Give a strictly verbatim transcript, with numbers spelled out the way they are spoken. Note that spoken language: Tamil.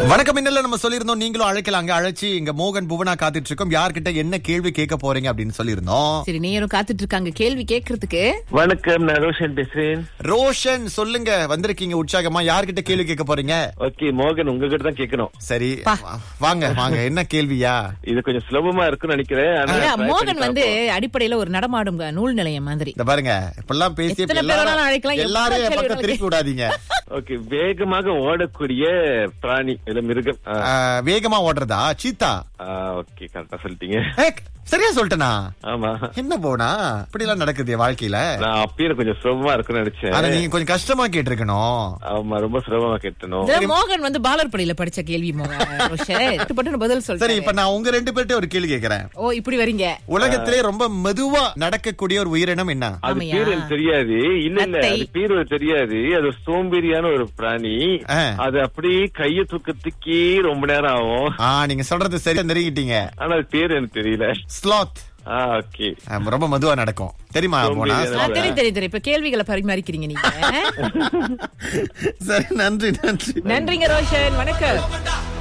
வணக்கம். இன்னல நம்ம சொல்லியிருந்தோம், நீங்களும் அழைக்கலாங்க. அழைச்சி இங்க மோகன் புவனா காத்துட்டு இருக்கோம். யார்கிட்ட என்ன கேள்வி கேட்க போறீங்க அப்படின்னு சொல்லியிருந்தோம். சரி, நேரும் காத்துட்டு இருக்காங்க கேள்வி கேட்கறதுக்கு. வணக்கம், நான் ரோஷன் பேசுறேன். ரோஷன் சொல்லுங்க, வந்திருக்கீங்க உற்சாகமா. யார்கிட்ட கேள்வி கேட்க போறீங்க? ஓகே மோகன், உங்ககிட்ட தான் கேட்கணும். சரி, வாங்க வாங்க. என்ன கேள்வியா? இது கொஞ்சம் சுலபமா இருக்குன்னு நினைக்கிறேன். ஆனா ஐயா, try மோகன் பண்ணி வந்து பார்ப்போம். அடிப்படையில ஒரு நடமாடும் நூல் நிலையம் மாதிரி. இந்த பாருங்க, இப்பெல்லாம் பேசி எத்தனை பேர் வேணாலும் அழைக்கலாம், எல்லாரும் எவ்வளவு என் பக்கம் கேள்வி திருப்பி விடாதீங்க. ஓகே, வேகமாக ஓடக்கூடிய பிராணி இல்ல மிருகம். ஆ, ஆ, வேகமா ஓடுறதா? சீத்தா? ஆ, ஓகே கரெக்டா சொல்லிட்டீங்க. ஏக், சரியா சொல்லிட்டேனா? ஆமா, என்ன போனா இப்படி எல்லாம் நடக்குது என் வாழ்க்கையில. நான் அப்பயே கொஞ்சம் சுலபமா இருக்குன்னு நினைச்சேன். ஆனா நீங்க கொஞ்சம் கஷ்டமா கேட்டிருக்கணும். ஆமா, ரொம்ப சுலபமா கேட்டணும். இதுல மோகன் வந்து பாலர் பள்ளியில படிச்ச கேள்வி மோகன். ரோஷன், பட்டுன்னு பதில் சரி, சொல்றேன். இப்ப நான் உங்க ரெண்டு பேர்ட்ட ஒரு கேள்வி கேக்குறேன். ஓ, இப்படி வரீங்க. உலகத்திலே ரொம்ப மெதுவா நடக்கக்கூடிய ஒரு உயிரினம் என்ன? அது ஆமையா? பேர் எனக்கு தெரியாது. இல்ல இல்ல நத்தை. அது பேர் எனக்கு தெரியாது. அது சோம்பேறியான ஒரு பிராணி. ஆ. அது அப்படியே கைய தூக்கத்துக்கே ரொம்ப நேரம் ஆகும். ஆ, நீங்க சொல்றது சரியா நெருங்கிட்டீங்க. ஆனா அது பேர் எனக்கு தெரியல. ஸ்லாத். ஆ, ஓகே. ரொம்ப மெதுவா நடக்கும், தெரியுமா போனா? ஆ, தெரியும் தெரியும் தெரியும். இப்ப கேள்விகளை பரிமாறிக்கிறீங்க நீங்க. சரி, நன்றி நன்றி நன்றிங்க ரோஷன், வணக்கம்.